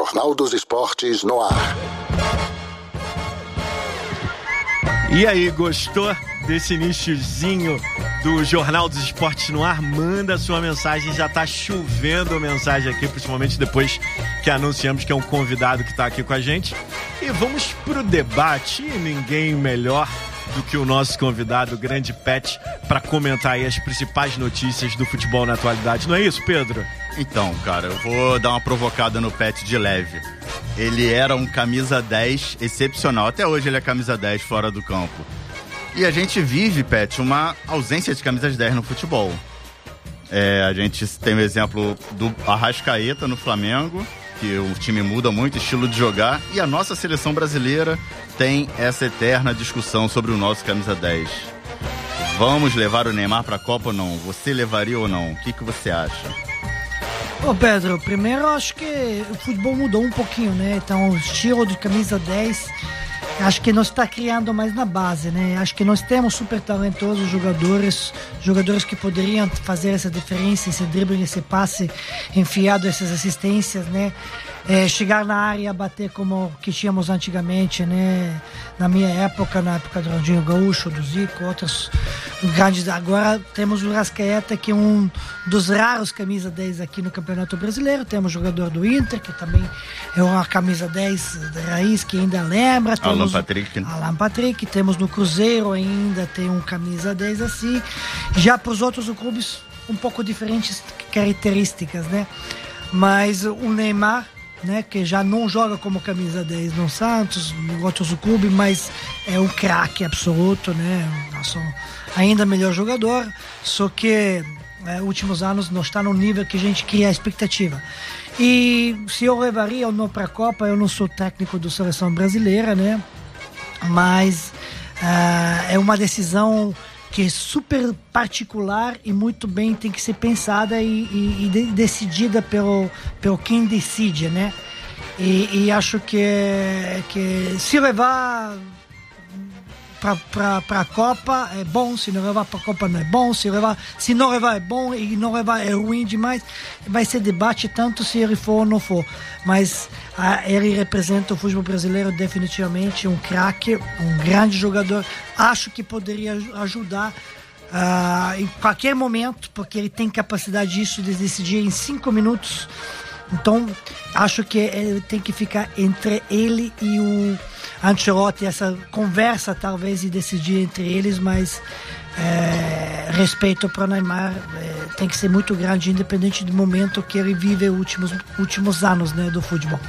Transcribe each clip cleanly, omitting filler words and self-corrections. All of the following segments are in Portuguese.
Jornal dos Esportes no ar. E aí, gostou desse iniciozinho do Jornal dos Esportes no ar? Manda sua mensagem, já tá chovendo mensagem aqui, principalmente depois que anunciamos que é um convidado que tá aqui com a gente. E vamos pro debate, e ninguém melhor do que o nosso convidado, o grande Pet, para comentar aí as principais notícias do futebol na atualidade. Não é isso, Pedro? Então, cara, eu vou dar uma provocada no Pet de leve. Ele era um camisa 10 excepcional. Até hoje ele é camisa 10 fora do campo. E a gente vive, Pet, uma ausência de camisas 10 no futebol. A gente tem o exemplo do Arrascaeta no Flamengo, que o time muda muito o estilo de jogar. E a nossa seleção brasileira tem essa eterna discussão sobre o nosso camisa 10. Vamos levar o Neymar para a Copa ou não? Você levaria ou não? O que você acha? Ô Pedro, primeiro eu acho que o futebol mudou um pouquinho, né? Então o estilo de camisa 10, acho que não está criando mais na base, né? Acho que nós temos super talentosos jogadores que poderiam fazer essa diferença, esse drible, esse passe enfiado, essas assistências, né? Chegar na área, bater como que tínhamos antigamente, né? Na minha época, na época do Ronaldinho Gaúcho, do Zico, outros grandes. Agora temos o Arrascaeta, que é um dos raros camisa 10 aqui no Campeonato Brasileiro. Temos o jogador do Inter, que também é uma camisa 10 da raiz, que ainda lembra. Temos Alan Patrick. Temos no Cruzeiro ainda, tem um camisa 10 assim. Já para os outros clubes, um pouco diferentes características, né? Mas o Neymar, né, que já não joga como camisa 10 no Santos, em outros clubes, mas é um craque absoluto, né? Nosso ainda melhor jogador, só que últimos anos não está no nível que a gente cria a expectativa. E se eu levaria ou não para a Copa, eu não sou técnico da seleção brasileira, né? Mas é uma decisão que é super particular e muito bem tem que ser pensada e decidida pelo quem decide, né? E acho que se levar para a Copa é bom, se não levar para a Copa não é bom, se não levar é bom e não levar é ruim demais. Vai ser debate tanto se ele for ou não for, mas ele representa o futebol brasileiro definitivamente, um craque, um grande jogador. Acho que poderia ajudar em qualquer momento, porque ele tem capacidade disso de decidir em 5 minutos. Então acho que ele tem que ficar entre ele e o Ancelotti, essa conversa talvez e decidir entre eles, mas respeito para o Neymar tem que ser muito grande, independente do momento que ele vive os últimos anos, né, do futebol.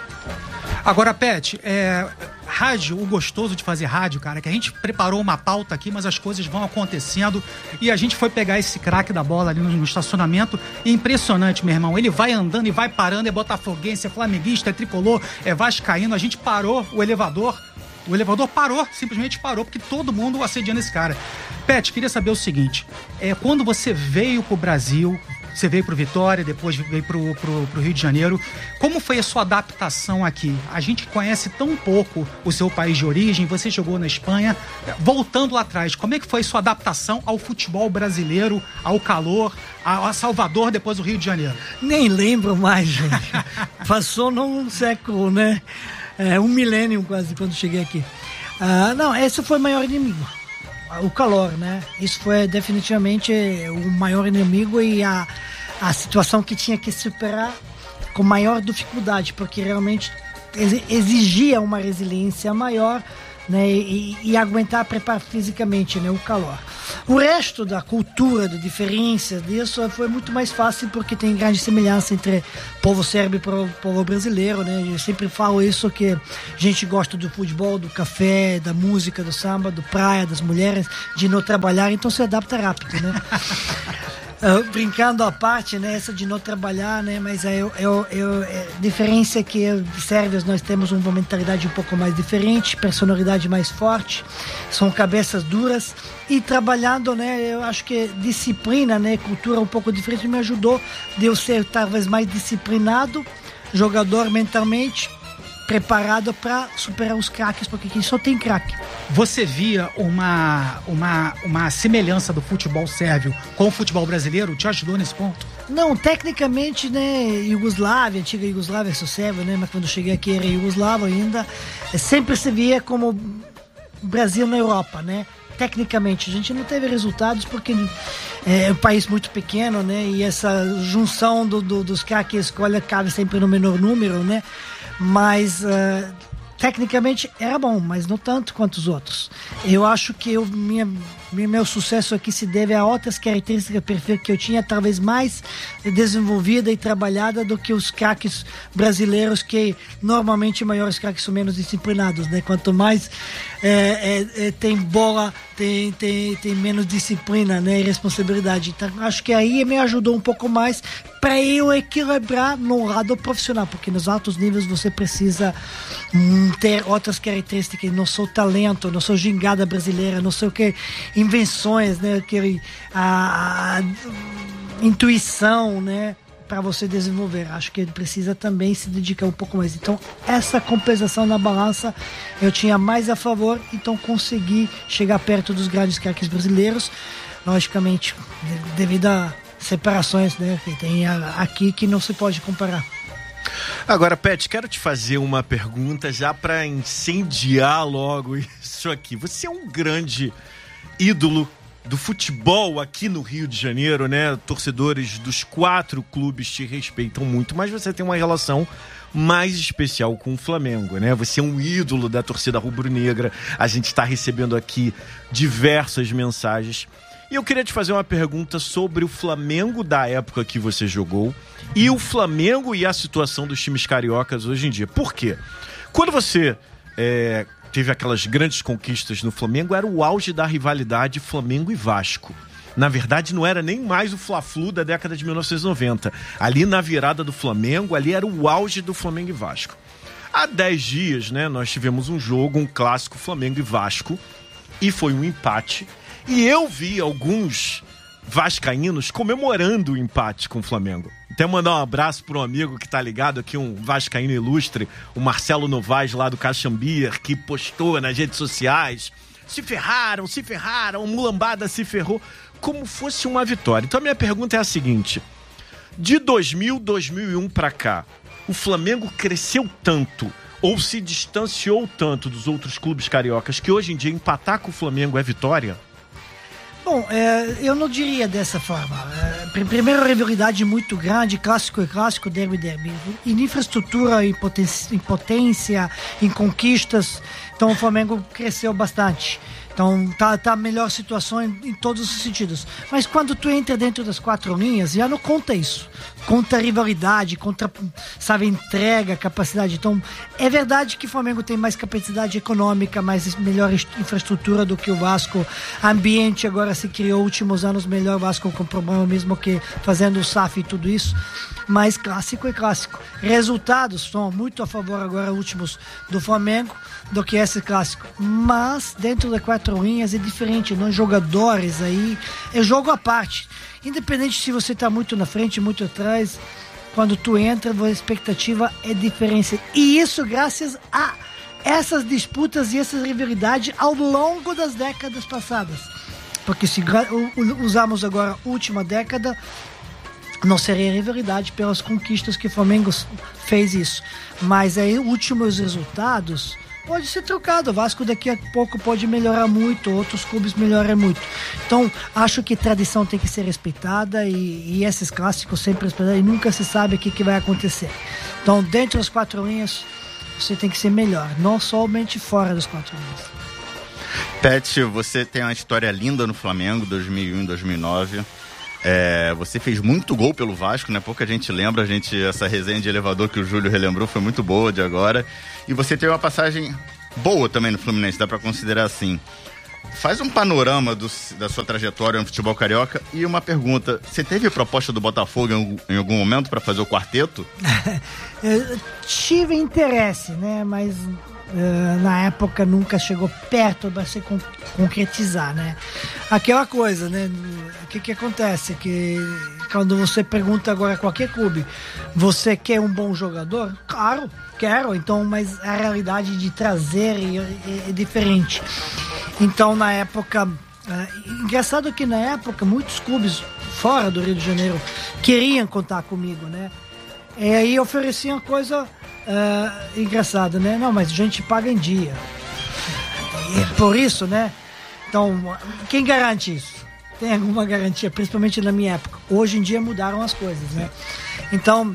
Agora, Pet, rádio, o gostoso de fazer rádio, cara, que a gente preparou uma pauta aqui, mas as coisas vão acontecendo e a gente foi pegar esse craque da bola ali no estacionamento. E impressionante, meu irmão, ele vai andando e vai parando, é botafoguense, é flamenguista, é tricolor, é vascaíno. A gente parou o elevador parou, simplesmente parou, porque todo mundo assediando esse cara. Pet, queria saber o seguinte, quando você veio pro Brasil, você veio pro Vitória, depois veio pro Rio de Janeiro, como foi a sua adaptação aqui? A gente conhece tão pouco o seu país de origem, você jogou na Espanha. Voltando lá atrás, como é que foi a sua adaptação ao futebol brasileiro, ao calor, a Salvador, depois do Rio de Janeiro? Nem lembro mais, gente. Passou num século, né? Um milênio quase, quando cheguei aqui. Não, esse foi o maior inimigo. O calor, né? Isso foi definitivamente o maior inimigo e a situação que tinha que superar com maior dificuldade, porque realmente exigia uma resiliência maior, né? E aguentar, preparar fisicamente, né? O calor. O resto da cultura, da diferença disso foi muito mais fácil, porque tem grande semelhança entre povo sérvio e povo brasileiro, né? Eu sempre falo isso, que a gente gosta do futebol, do café, da música, do samba, do praia, das mulheres, de não trabalhar, então se adapta rápido, né? Brincando à parte, né, essa de não trabalhar, né, mas a diferença é que sérvios nós temos uma mentalidade um pouco mais diferente, personalidade mais forte, são cabeças duras, e trabalhando, né, eu acho que disciplina, né, cultura um pouco diferente me ajudou de eu ser talvez mais disciplinado, jogador mentalmente, preparado para superar os craques, porque aqui só tem craque. Você via uma semelhança do futebol sérvio com o futebol brasileiro? Te ajudou nesse ponto? Não, tecnicamente, né, Iugoslávia, antiga Iugoslávia, sou sérvio, né, mas quando eu cheguei aqui era Iugoslávia ainda, sempre se via como Brasil na Europa, né? Tecnicamente, a gente não teve resultados porque é um país muito pequeno, né? E essa junção dos craques que escolhe cabe sempre no menor número, né? Mas tecnicamente era bom, mas não tanto quanto os outros. Eu acho que meu sucesso aqui se deve a outras características de perfil que eu tinha, talvez mais desenvolvida e trabalhada do que os craques brasileiros, que normalmente maiores craques são menos disciplinados, né? Quanto mais tem bola, tem menos disciplina, né? E responsabilidade. Então, acho que aí me ajudou um pouco mais para eu equilibrar no lado profissional, porque nos altos níveis você precisa ter outras características, não sou talento, não sou gingada brasileira, não sei o que, invenções, né? A intuição, né? Para você desenvolver. Acho que ele precisa também se dedicar um pouco mais. Então, essa compensação na balança eu tinha mais a favor, então consegui chegar perto dos grandes craques brasileiros, logicamente, devido a separações, né, que tem aqui que não se pode comparar. Agora, Pet, quero te fazer uma pergunta já para incendiar logo isso aqui. Você é um grande ídolo do futebol aqui no Rio de Janeiro, né? Torcedores dos 4 clubes te respeitam muito, mas você tem uma relação mais especial com o Flamengo, né? Você é um ídolo da torcida rubro-negra. A gente está recebendo aqui diversas mensagens. E eu queria te fazer uma pergunta sobre o Flamengo da época que você jogou e o Flamengo e a situação dos times cariocas hoje em dia. Por quê? Quando você teve aquelas grandes conquistas no Flamengo, era o auge da rivalidade Flamengo e Vasco. Na verdade, não era nem mais o Fla-Flu da década de 1990. Ali na virada do Flamengo, ali era o auge do Flamengo e Vasco. Há 10 dias, né, nós tivemos um jogo, um clássico Flamengo e Vasco, e foi um empate. E eu vi alguns vascaínos comemorando o empate com o Flamengo. Até mandar um abraço para um amigo que tá ligado aqui, um vascaíno ilustre, o Marcelo Novaes, lá do Caxambier, que postou nas redes sociais: se ferraram, o Mulambada se ferrou, como fosse uma vitória. Então a minha pergunta é a seguinte: de 2001 para cá, o Flamengo cresceu tanto ou se distanciou tanto dos outros clubes cariocas que hoje em dia empatar com o Flamengo é vitória? Bom, eu não diria dessa forma. Primeiro, rivalidade muito grande, clássico é clássico, derby é derby. Em infraestrutura, em potência, em conquistas, então o Flamengo cresceu bastante. Então tá melhor situação em todos os sentidos. Mas quando tu entra dentro das 4 linhas, já não conta isso. Conta a rivalidade, conta, sabe, entrega, capacidade. Então, é verdade que o Flamengo tem mais capacidade econômica, melhor infraestrutura do que o Vasco. Ambiente agora se criou, últimos anos melhor. O Vasco com problema mesmo que fazendo o SAF e tudo isso. Mas clássico é clássico. Resultados estão muito a favor agora, últimos, do Flamengo do que esse clássico. Mas dentro das 4 linhas é diferente, não jogadores aí, é jogo à parte. Independente se você está muito na frente, muito atrás, quando tu entra, a expectativa é diferente. E isso graças a essas disputas e essas rivalidades ao longo das décadas passadas. Porque se usarmos agora a última década, não seria rivalidade pelas conquistas que o Flamengo fez isso. Mas aí, últimos resultados pode ser trocado. O Vasco daqui a pouco pode melhorar muito, outros clubes melhoram muito. Então, acho que tradição tem que ser respeitada e esses clássicos sempre respeitados, e nunca se sabe o que vai acontecer. Então, dentro das 4 linhas, você tem que ser melhor, não somente fora das 4 linhas. Pet, você tem uma história linda no Flamengo, 2001 e 2009. Você fez muito gol pelo Vasco, né? Pouca gente lembra, essa resenha de elevador que o Júlio relembrou foi muito boa de agora. E você teve uma passagem boa também no Fluminense, dá pra considerar assim. Faz um panorama da sua trajetória no futebol carioca e uma pergunta: você teve proposta do Botafogo em algum momento para fazer o quarteto? Eu tive interesse, né? Mas na época nunca chegou perto para se concretizar, né? Aquela coisa, né? O que acontece? Que Quando você pergunta agora a qualquer clube, você quer um bom jogador? Claro, quero. Então, mas a realidade de trazer é diferente. Então, na época... engraçado que na época muitos clubes fora do Rio de Janeiro queriam contar comigo, né? E aí ofereciam coisa engraçada, né? Não, mas a gente paga em dia. E por isso, né? Então, quem garante isso? Tem alguma garantia, principalmente na minha época. Hoje em dia mudaram as coisas, né? Então,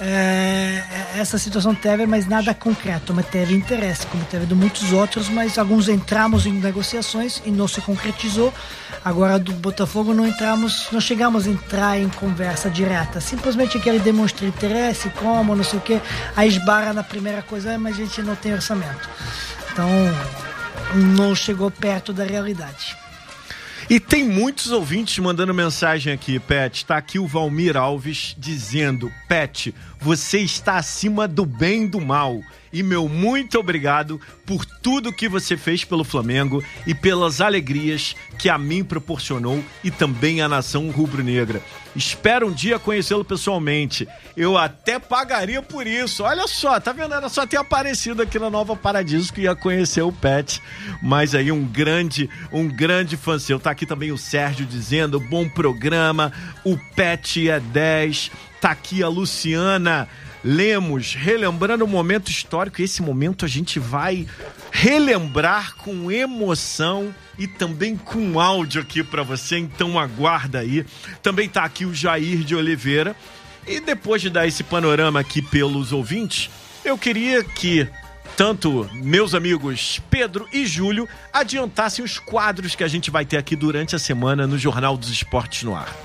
essa situação teve, mas nada concreto, mas teve interesse, como teve de muitos outros, mas alguns entramos em negociações e não se concretizou. Agora do Botafogo não chegamos a entrar em conversa direta, simplesmente que ele demonstra interesse, como, não sei o que, aí esbarra na primeira coisa, mas a gente não tem orçamento. Então, não chegou perto da realidade. E tem muitos ouvintes mandando mensagem aqui, Pet. Tá aqui o Valmir Alves dizendo: Pet, você está acima do bem e do mal. E meu muito obrigado por tudo que você fez pelo Flamengo e pelas alegrias que a mim proporcionou e também a nação rubro-negra. Espero um dia conhecê-lo pessoalmente. Eu até pagaria por isso. Olha só, tá vendo? Era só ter aparecido aqui na Nova Paradiso que ia conhecer o Pet. Mas aí um grande fã seu. Tá aqui também o Sérgio dizendo: bom programa, o Pet é 10. Tá aqui a Luciana Lemos, relembrando um momento histórico. E esse momento a gente vai relembrar com emoção e também com áudio aqui pra você, então aguarda aí. Também tá aqui o Jair de Oliveira. E depois de dar esse panorama aqui pelos ouvintes, eu queria que tanto meus amigos Pedro e Júlio adiantassem os quadros que a gente vai ter aqui durante a semana no Jornal dos Esportes no Ar.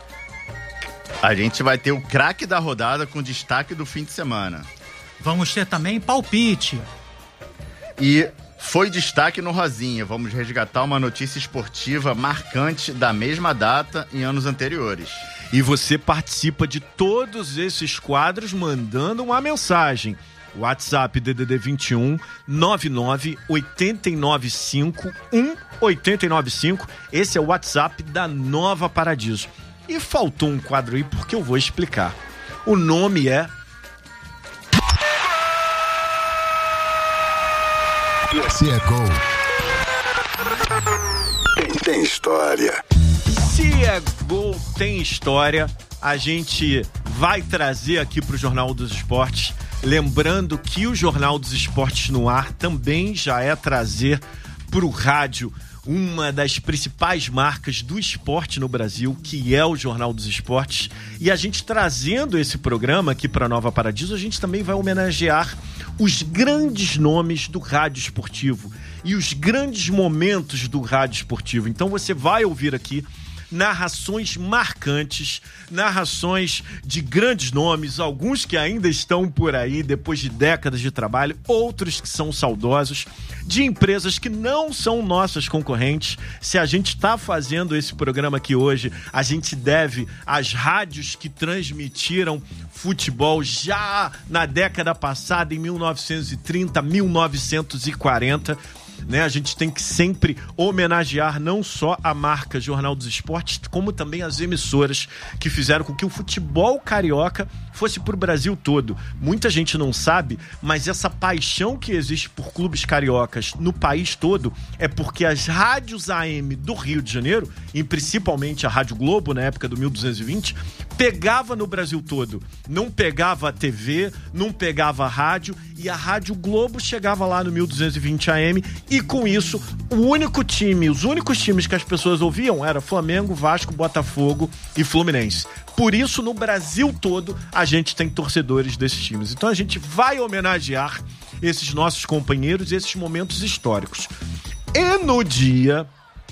A gente vai ter o craque da rodada com destaque do fim de semana. Vamos ter também palpite. E foi destaque no Rosinha. Vamos resgatar uma notícia esportiva marcante da mesma data em anos anteriores. E você participa de todos esses quadros mandando uma mensagem. WhatsApp DDD 21 99 895 1895. Esse é o WhatsApp da Nova Paradiso. E faltou um quadro aí porque eu vou explicar. O nome é... Se é gol, tem história. Se é gol, tem história. A gente vai trazer aqui pro Jornal dos Esportes. Lembrando que o Jornal dos Esportes no Ar também já é trazer pro rádio uma das principais marcas do esporte no Brasil, que é o Jornal dos Esportes. E a gente trazendo esse programa aqui para Nova Paradiso, a gente também vai homenagear os grandes nomes do rádio esportivo e os grandes momentos do rádio esportivo. Então você vai ouvir aqui narrações marcantes, narrações de grandes nomes, alguns que ainda estão por aí depois de décadas de trabalho, outros que são saudosos, de empresas que não são nossas concorrentes. Se a gente está fazendo esse programa aqui hoje, a gente deve às rádios que transmitiram futebol já na década passada, em 1930, 1940. Né? A gente tem que sempre homenagear não só a marca Jornal dos Esportes, como também as emissoras que fizeram com que o futebol carioca fosse pro Brasil todo. Muita gente não sabe, mas essa paixão que existe por clubes cariocas no país todo é porque as rádios AM do Rio de Janeiro, e principalmente a Rádio Globo, na época do 1220, pegava no Brasil todo. Não pegava a TV, não pegava a rádio, e a Rádio Globo chegava lá no 1220 AM, e com isso, os únicos times que as pessoas ouviam era Flamengo, Vasco, Botafogo e Fluminense. Por isso, no Brasil todo, a gente tem torcedores desses times. Então a gente vai homenagear esses nossos companheiros e esses momentos históricos. E no dia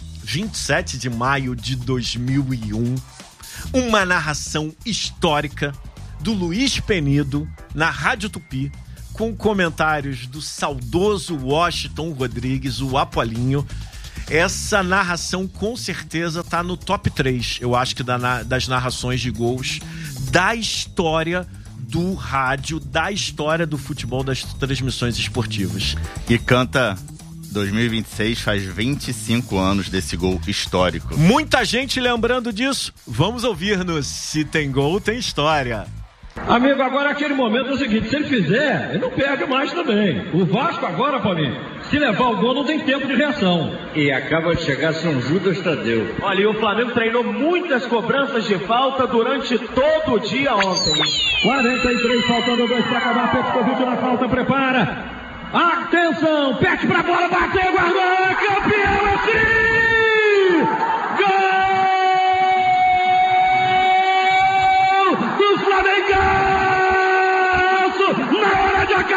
27 de maio de 2001, uma narração histórica do Luiz Penido na Rádio Tupi, com comentários do saudoso Washington Rodrigues, o Apolinho. Essa narração com certeza tá no top 3, eu acho que das narrações de gols da história do rádio, da história do futebol, das transmissões esportivas. E canta 2026 faz 25 anos desse gol histórico. Muita gente lembrando disso. Vamos ouvir no Se Tem Gol, Tem História. Amigo, agora aquele momento é o seguinte, se ele fizer, ele não perde mais também. O Vasco agora, Paulinho, se levar o gol não tem tempo de reação. E acaba de chegar São Judas Tadeu. Olha, e o Flamengo treinou muitas cobranças de falta durante todo o dia ontem. 43, faltando 2 para acabar, Petkovic na falta, prepara. Atenção, Pet pra bola, bateu, guardou!